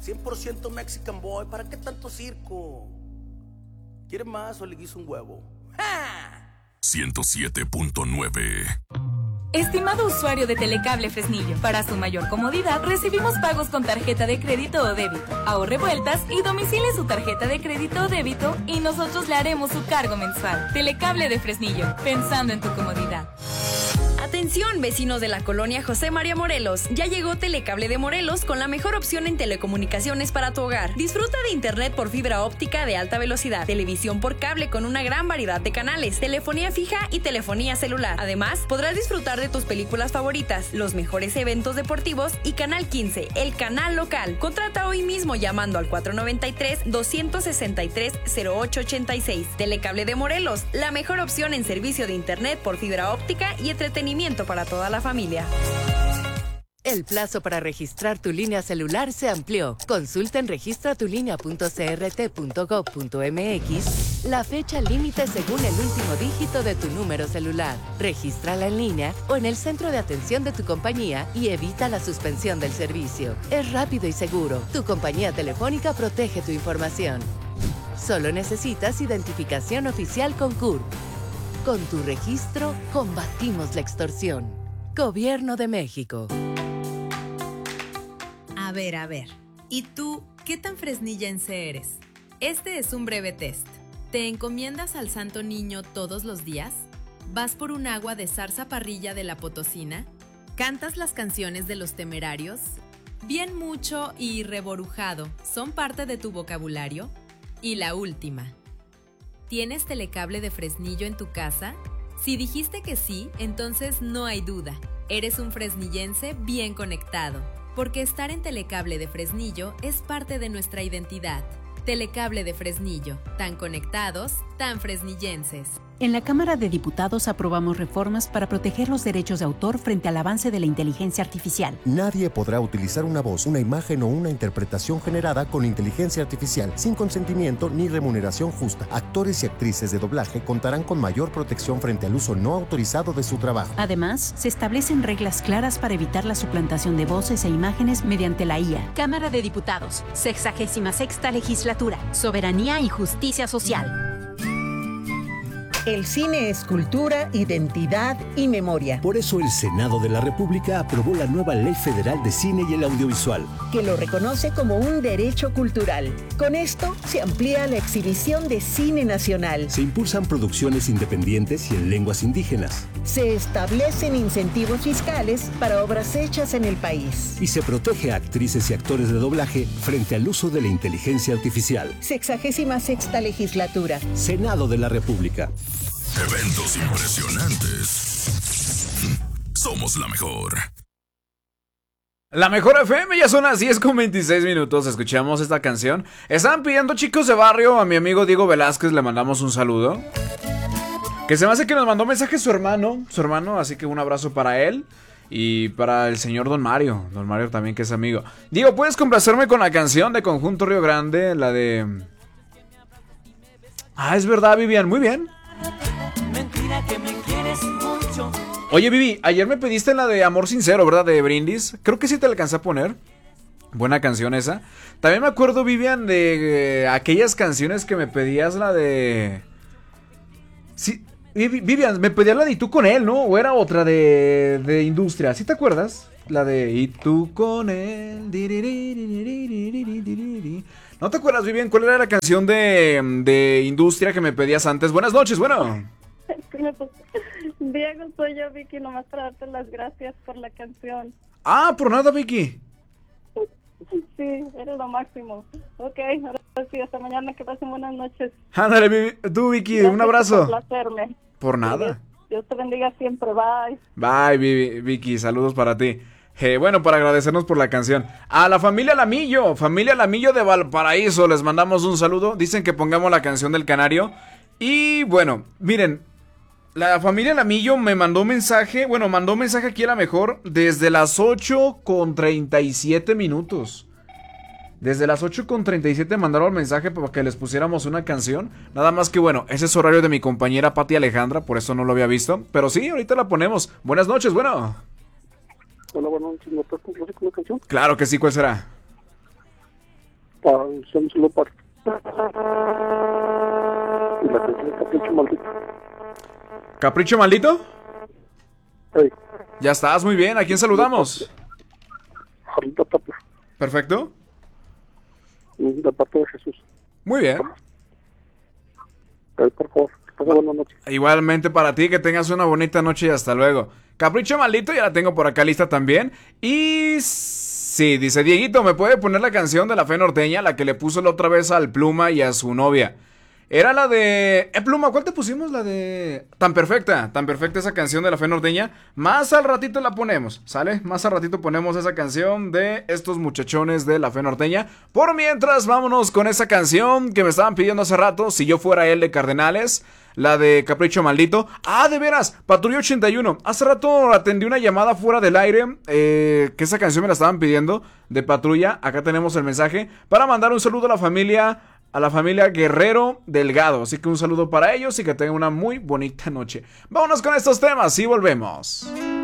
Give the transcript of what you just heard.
100% Mexican boy, ¿para qué tanto circo? ¿Quieres más o le guiso un huevo? ¡Ja! 107.9. Estimado usuario de Telecable Fresnillo, para su mayor comodidad recibimos pagos con tarjeta de crédito o débito. Ahorre vueltas y domicile su tarjeta de crédito o débito y nosotros le haremos su cargo mensual. Telecable de Fresnillo, pensando en tu comodidad. Atención, vecinos de la colonia José María Morelos. Ya llegó Telecable de Morelos con la mejor opción en telecomunicaciones para tu hogar. Disfruta de internet por fibra óptica de alta velocidad, televisión por cable con una gran variedad de canales, telefonía fija y telefonía celular. Además, podrás disfrutar de tus películas favoritas, los mejores eventos deportivos y Canal 15, el canal local. Contrata hoy mismo llamando al 493-263-0886. Telecable de Morelos, la mejor opción en servicio de internet por fibra óptica y entretenimiento para toda la familia. El plazo para registrar tu línea celular se amplió. Consulta en registratulinea.crt.gov.mx la fecha límite según el último dígito de tu número celular. Regístrala en línea o en el centro de atención de tu compañía y evita la suspensión del servicio. Es rápido y seguro. Tu compañía telefónica protege tu información. Solo necesitas identificación oficial con CURP. Con tu registro, combatimos la extorsión. Gobierno de México. A ver. ¿Y tú, qué tan fresnillense eres? Este es un breve test. ¿Te encomiendas al Santo Niño todos los días? ¿Vas por un agua de zarza parrilla de la Potosina? ¿Cantas las canciones de los Temerarios? ¿Bien mucho y reborujado son parte de tu vocabulario? Y la última. ¿Tienes Telecable de Fresnillo en tu casa? Si dijiste que sí, entonces no hay duda. Eres un fresnillense bien conectado, porque estar en Telecable de Fresnillo es parte de nuestra identidad. Telecable de Fresnillo, tan conectados, tan fresnillenses. En la Cámara de Diputados aprobamos reformas para proteger los derechos de autor frente al avance de la inteligencia artificial. Nadie podrá utilizar una voz, una imagen o una interpretación generada con inteligencia artificial sin consentimiento ni remuneración justa. Actores y actrices de doblaje contarán con mayor protección frente al uso no autorizado de su trabajo. Además, se establecen reglas claras para evitar la suplantación de voces e imágenes mediante la IA. Cámara de Diputados, 66ª Legislatura, Soberanía y Justicia Social. El cine es cultura, identidad y memoria. Por eso el Senado de la República aprobó la nueva Ley Federal de Cine y el Audiovisual, que lo reconoce como un derecho cultural. Con esto se amplía la exhibición de cine nacional. Se impulsan producciones independientes y en lenguas indígenas. Se establecen incentivos fiscales para obras hechas en el país. Y se protege a actrices y actores de doblaje frente al uso de la inteligencia artificial. 66ª Legislatura. Senado de la República. Eventos impresionantes. Somos la mejor. La mejor FM, ya son las 10:26. Escuchamos esta canción. Estaban pidiendo, chicos de barrio, a mi amigo Diego Velázquez, le mandamos un saludo. Que se me hace que nos mandó mensaje su hermano, así que un abrazo para él. Y para el señor Don Mario también, que es amigo. Diego, ¿puedes complacerme con la canción de Conjunto Río Grande? La de... es verdad, Vivian, muy bien. Mentira que me quieres mucho. Oye, Vivi, ayer me pediste la de Amor Sincero, ¿verdad? De Brindis. Creo que sí te la alcancé a poner. Buena canción esa. También me acuerdo, Vivian, de aquellas canciones que me pedías, la de... Sí, Vivian, me pedías la de Y tú con él, ¿no? O era otra de Industria. ¿Sí te acuerdas? La de Y tú con él. ¿No te acuerdas, Vivian? ¿Cuál era la canción de Industria que me pedías antes? Buenas noches, bueno. Diego, soy yo, Vicky, nomás para darte las gracias por la canción. Por nada, Vicky. Sí, eres lo máximo. Ok, ahora sí, hasta mañana, que pasen buenas noches. Ándale, tú, Vicky, gracias, un abrazo. Por placerme. Por nada. Dios te bendiga siempre, bye. Bye, Vicky, saludos para ti. Bueno, para agradecernos por la canción. A la familia Lamillo de Valparaíso, les mandamos un saludo. Dicen que pongamos la canción del Canario. Y bueno, miren, la familia Lamillo me mandó un mensaje. Bueno, mandó un mensaje aquí a la mejor desde las 8:37. Desde las 8:37 mandaron el mensaje para que les pusiéramos una canción. Nada más que bueno, ese es horario de mi compañera Pati Alejandra, por eso no lo había visto. Pero sí, ahorita la ponemos. Buenas noches, bueno. Hola, buenas noches, ¿me puedes complacer con una canción? Claro que sí, ¿cuál será? un saludo para y la canción de Capricho Maldito. ¿Capricho Maldito? Hey. Ya estás, muy bien. ¿A quién saludamos? Jarlita Tapia. Perfecto. De parte de Jesús. Muy bien. Por favor, buenas noches. Igualmente para ti, que tengas una bonita noche y hasta luego. Capricho Maldito, ya la tengo por acá lista también. Y sí, dice Dieguito, ¿me puede poner la canción de La Fe Norteña? La que le puso la otra vez al Pluma y a su novia. Era la de... Pluma, ¿cuál te pusimos? La de... Tan perfecta esa canción de La Fe Norteña. Más al ratito la ponemos, ¿sale? Más al ratito ponemos esa canción de estos muchachones de La Fe Norteña. Por mientras, vámonos con esa canción que me estaban pidiendo hace rato, Si yo fuera él, de Cardenales. La de Capricho Maldito. Ah, de veras, Patrulla 81. Hace rato atendí una llamada fuera del aire, que esa canción me la estaban pidiendo, de Patrulla. Acá tenemos el mensaje para mandar un saludo a la familia Guerrero Delgado. Así que un saludo para ellos y que tengan una muy bonita noche. Vámonos con estos temas y volvemos.